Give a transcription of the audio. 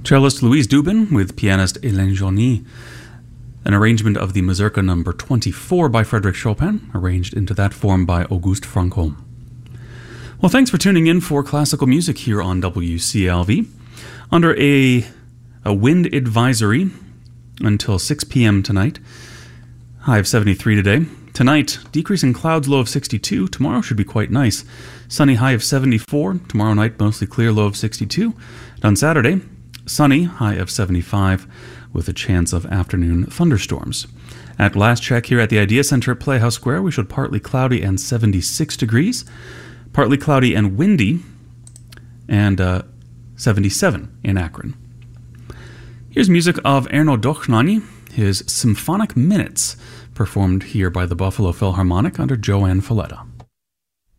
Cellist Louise Dubin with pianist Hélène Joly. An arrangement of the Mazurka number 24 by Frédéric Chopin, arranged into that form by Auguste Franchomme. Well, thanks for tuning in for classical music here on WCLV. Under a wind advisory until 6 p.m. tonight. High of 73 today. Tonight, decreasing clouds, low of 62. Tomorrow should be quite nice. Sunny, high of 74. Tomorrow night, mostly clear, low of 62. And on Saturday, sunny, high of 75, with a chance of afternoon thunderstorms. At last check here at the Idea Center at Playhouse Square, we showed partly cloudy and 76 degrees. Partly cloudy and windy, and 77 in Akron. Here's music of Erno Dochnani, his Symphonic Minutes, performed here by the Buffalo Philharmonic under Joanne Falletta.